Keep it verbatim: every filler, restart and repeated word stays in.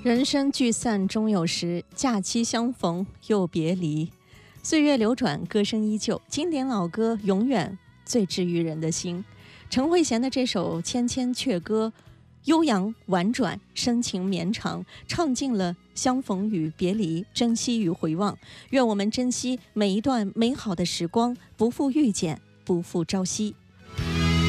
人生聚散终有时，假期相逢又别离。岁月流转，歌声依旧，经典老歌永远最治愈人的心。陈慧娴的这首《千千阙歌》，悠扬婉转，深情绵长，唱尽了相逢与别离，珍惜与回望。愿我们珍惜每一段美好的时光，不负遇见，不负朝夕。